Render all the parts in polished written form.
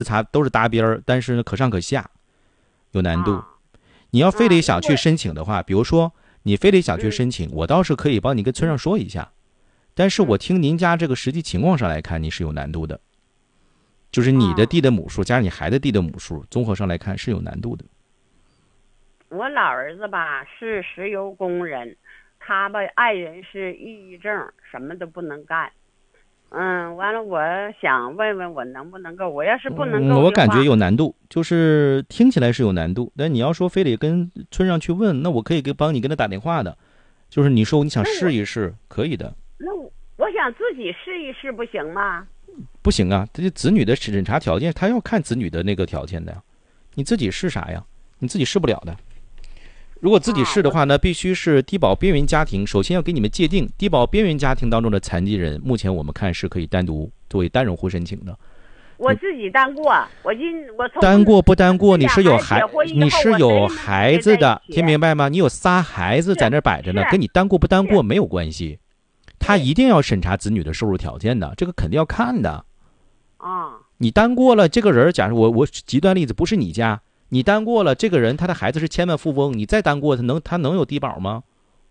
都是搭边儿，但是呢可上可下，有难度。你要非得想去申请的话，比如说你非得想去申请，我倒是可以帮你跟村上说一下。但是我听您家这个实际情况上来看，你是有难度的，就是你的地的亩数加上你孩子地的亩数，综合上来看是有难度的。 我老儿子吧是石油工人，他吧爱人是抑郁症，什么都不能干。完了，我想问问我能不能够，我要是不能够的话， 我感觉有难度，就是听起来是有难度。但你要说非得跟村上去问，那我可以帮你跟他打电话的，就是你说你想试一试，可以的。 那我想自己试一试，不行吗？ 不行啊，这子女的审查条件，他要看子女的那个条件的呀。你自己试啥呀？你自己试不了的。如果自己试的话呢，必须是低保边缘家庭。首先要给你们界定低保边缘家庭当中的残疾人，目前我们看是可以单独作为单人户申请的。 我自己单过，我单过不单过，你是有孩子的，听明白吗？你有仨孩子在那摆着呢，跟你单过不单过没有关系。他一定要审查子女的收入条件的，这个肯定要看的。你单过了，这个人，假如我极端例子，不是你家。你单过了，这个人他的孩子是千万富翁，你再单过他能有低保吗？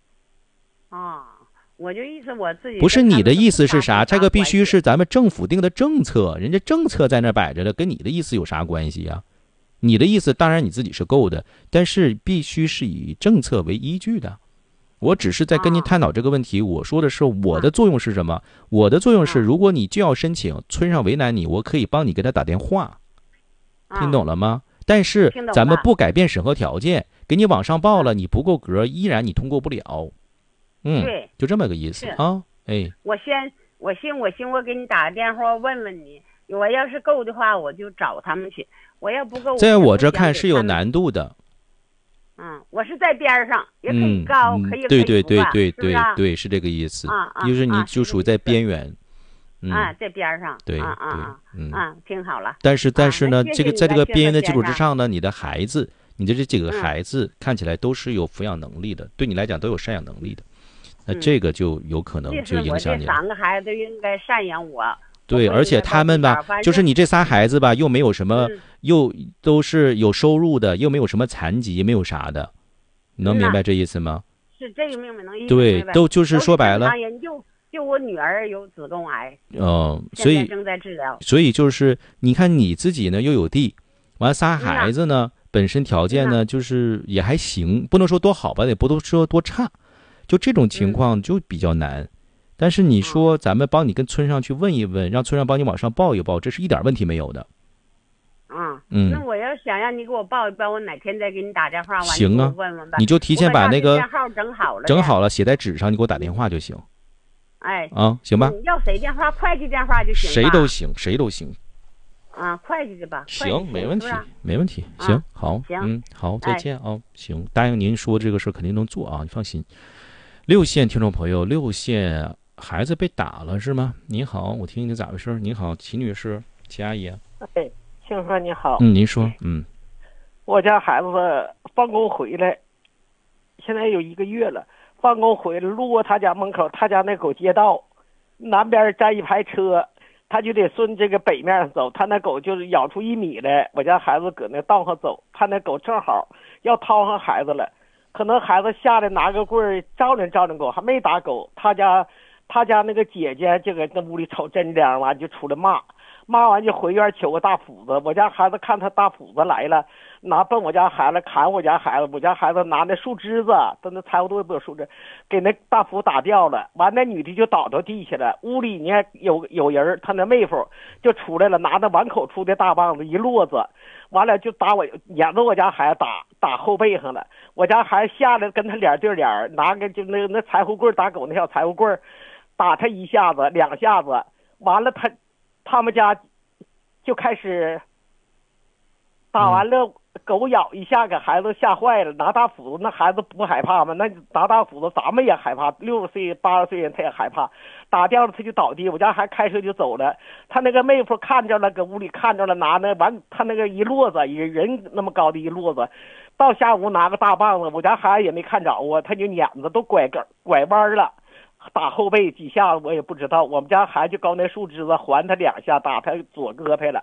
我就意思我自己不是你的意思是啥？这个必须是咱们政府定的政策，人家政策在那摆着了，跟你的意思有啥关系呀？你的意思当然你自己是够的，但是必须是以政策为依据的。我只是在跟您探讨这个问题，我说的是我的作用是什么？我的作用是，如果你就要申请，村上为难你，我可以帮你给他打电话，听懂了吗？但是咱们不改变审核条件，给你往上报了，你不够格，依然你通过不了。 对， 就这么个意思啊。哎， 我给你打个电话问问你，我要是够的话，我就找他们去；我要不够， 在我这看是有难度的。 我是在边上，也可以高，可以对，是这个意思。就是你就属于在边缘。 在边上。 对， 听好了。 但是呢，在这个边缘的基础之上呢，你的孩子，你的这几个孩子看起来都是有抚养能力的，对你来讲都有赡养能力的，那这个就有可能就影响你了。 这3个孩子应该赡养我。 对，而且他们吧，就是你这仨孩子吧，又没有什么，又都是有收入的，又没有什么残疾，没有啥的，你能明白这意思吗？ 是这个明白能意思。 对，都就是说白了。 就我女儿有子宫癌， 所以正在治疗。 所以就是你看你自己呢又有地，完仨孩子呢本身条件呢就是也还行，不能说多好吧，也不能说多差，就这种情况就比较难。但是你说咱们帮你跟村上去问一问，让村上帮你往上报一报，这是一点问题没有的。 那我要想让你给我报一报，我哪天再给你打电话。 行啊， 问问吧。 你就提前把那个电号整好了，写在纸上，你给我打电话就行。行吧。 要谁电话？会计电话就行。 谁都行，谁都行。 会计的吧。 行，没问题，没问题。行，好，好，再见啊。行，答应您说这个事肯定能做啊，你放心。6线听众朋友，6线孩子被打了是吗？你好，我听听咋回事。你好，齐女士，齐阿姨。 庆贺你好。 您说。 我家孩子放工回来，现在有1个月了。放工回来，路过他家门口，他家那狗街道南边站一排车，他就得顺这个北面上走，他那狗就是咬出1米来。我家孩子搁那道上走，他那狗正好要掏上孩子了，可能孩子下来拿个棍儿照亮狗，还没打狗。他家那个姐姐就搁那屋里瞅真凉，完就出来骂完就回院求个大斧子。我家孩子看他大斧子来了，奔我家孩子砍我家孩子。我家孩子拿那树枝子，他那财务队不有树枝，给那大斧打掉了。完那女的就倒到地下了。屋里呢有人，他那妹夫就出来了，拿那碗口粗的大棒子一摞子，完了就打我，撵着我家孩子打后背上了。我家孩子下来跟他脸对脸，拿个就那柴火棍打狗那小柴火棍打他1下子2下子。完了他们家就开始打完了，狗咬一下给孩子吓坏了，拿大斧子。那孩子不害怕吗？那拿大斧子咱们也害怕，60岁80岁人他也害怕。打掉了他就倒地，我家孩子开车就走了。他那个妹夫看着了，搁屋里看着了，拿那完他那个一摞子，人那么高的一摞子，到下屋拿个大棒子，我家孩子也没看着啊，他就撵着都拐弯了，打后背几下我也不知道。我们家孩子就高那树枝子还他2下，打他左胳膊了。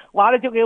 完了就给